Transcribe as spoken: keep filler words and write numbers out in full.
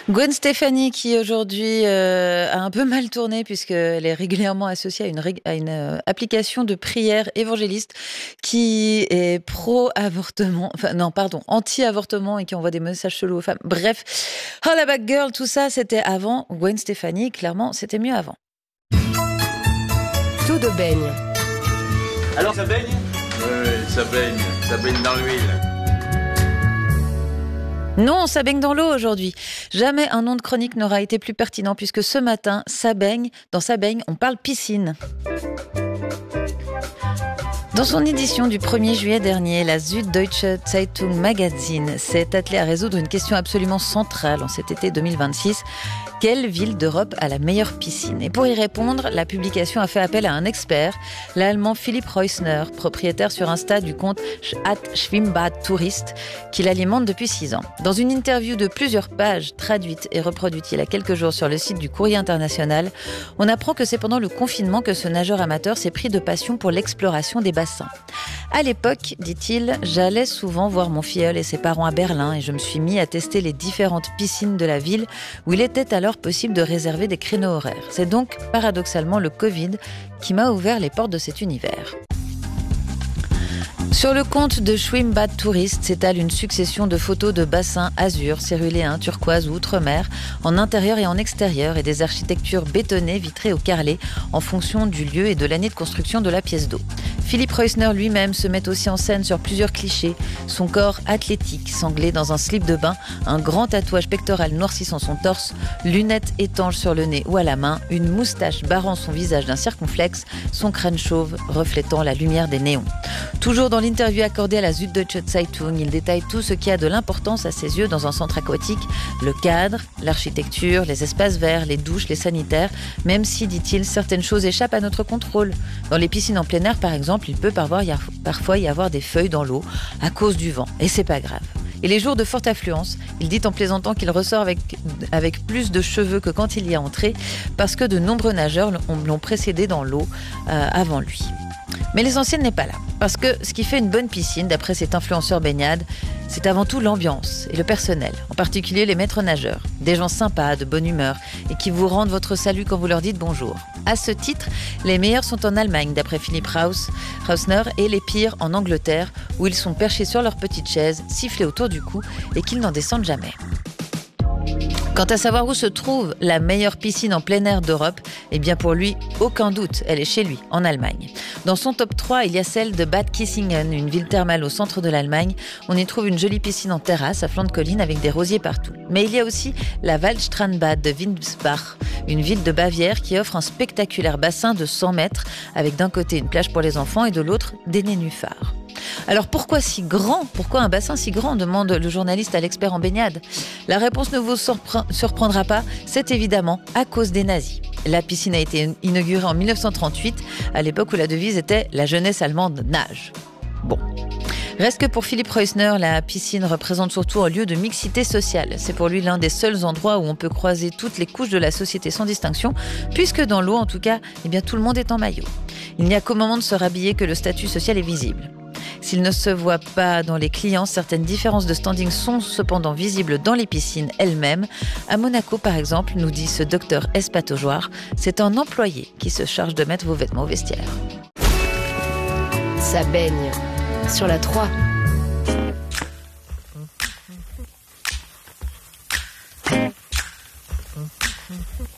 Gwen Stefani qui aujourd'hui euh, a un peu mal tourné puisqu'elle est régulièrement associée à une, rég- à une euh, application de prière évangéliste qui est pro-avortement, enfin non pardon, anti-avortement et qui envoie des messages chelous aux femmes. Bref, oh la bad girl, tout ça c'était avant Gwen Stefani, clairement c'était mieux avant. Tout de baigne. Alors ça baigne ? Oui, ça baigne, ça baigne dans l'huile. Non, ça baigne dans l'eau aujourd'hui. Jamais un nom de chronique n'aura été plus pertinent puisque ce matin, ça baigne, dans ça baigne, on parle piscine. Dans son édition du premier juillet dernier, la Süddeutsche Zeitung Magazine s'est attelée à résoudre une question absolument centrale en cet été deux mille vingt-six. Quelle ville d'Europe a la meilleure piscine ? Et pour y répondre, la publication a fait appel à un expert, l'Allemand Philipp Reusner, propriétaire sur Insta du compte at Schwimmbad Tourist, qui l'alimente depuis six ans. Dans une interview de plusieurs pages, traduite et reproduite il y a quelques jours sur le site du Courrier International, on apprend que c'est pendant le confinement que ce nageur amateur s'est pris de passion pour l'exploration des bassins. À l'époque, dit-il, j'allais souvent voir mon filleul et ses parents à Berlin et je me suis mis à tester les différentes piscines de la ville où il était alors possible de réserver des créneaux horaires. C'est donc paradoxalement le Covid qui m'a ouvert les portes de cet univers. Sur le compte de Schwimmbad Tourist s'étale une succession de photos de bassins azur, céruléens, turquoise ou outre-mer, en intérieur et en extérieur, et des architectures bétonnées, vitrées ou carrelées, en fonction du lieu et de l'année de construction de la pièce d'eau. Philipp Reusner lui-même se met aussi en scène sur plusieurs clichés. Son corps athlétique, sanglé dans un slip de bain, un grand tatouage pectoral noircissant son torse, lunettes étanches sur le nez ou à la main, une moustache barrant son visage d'un circonflexe, son crâne chauve reflétant la lumière des néons. Toujours dans l'interview accordée à la Süddeutsche Zeitung, il détaille tout ce qui a de l'importance à ses yeux dans un centre aquatique, le cadre, l'architecture, les espaces verts, les douches, les sanitaires, même si, dit-il, certaines choses échappent à notre contrôle. Dans les piscines en plein air, par exemple, il peut parfois y avoir des feuilles dans l'eau à cause du vent, et c'est pas grave. Et les jours de forte affluence, il dit en plaisantant qu'il ressort avec, avec plus de cheveux que quand il y est entré, parce que de nombreux nageurs l'ont précédé dans l'eau euh, avant lui. Mais l'essentiel n'est pas là, parce que ce qui fait une bonne piscine, d'après cet influenceur baignade, c'est avant tout l'ambiance et le personnel, en particulier les maîtres nageurs, des gens sympas, de bonne humeur, et qui vous rendent votre salut quand vous leur dites bonjour. À ce titre, les meilleurs sont en Allemagne, d'après Philipp Reusner, et les pires en Angleterre, où ils sont perchés sur leur petite chaise, sifflés autour du cou, et qu'ils n'en descendent jamais. Quant à savoir où se trouve la meilleure piscine en plein air d'Europe, eh bien pour lui, aucun doute, elle est chez lui, en Allemagne. Dans son top trois, il y a celle de Bad Kissingen, une ville thermale au centre de l'Allemagne. On y trouve une jolie piscine en terrasse, à flanc de colline, avec des rosiers partout. Mais il y a aussi la Waldstrandbad de Winsbach, une ville de Bavière qui offre un spectaculaire bassin de cent mètres, avec d'un côté une plage pour les enfants et de l'autre des nénuphars. Alors pourquoi si grand ? Pourquoi un bassin si grand ? Demande le journaliste à l'expert en baignade. La réponse ne vous surprendra pas, c'est évidemment à cause des nazis. La piscine a été inaugurée en dix-neuf cent trente-huit, à l'époque où la devise était « La jeunesse allemande nage ». Bon. Reste que pour Philipp Reusner, la piscine représente surtout un lieu de mixité sociale. C'est pour lui l'un des seuls endroits où on peut croiser toutes les couches de la société sans distinction, puisque dans l'eau, en tout cas, eh bien, tout le monde est en maillot. Il n'y a qu'au moment de se rhabiller que le statut social est visible. S'il ne se voit pas dans les clients, certaines différences de standing sont cependant visibles dans les piscines elles-mêmes. À Monaco, par exemple, nous dit ce docteur Espatojoire, c'est un employé qui se charge de mettre vos vêtements au vestiaire. Ça baigne sur la trois.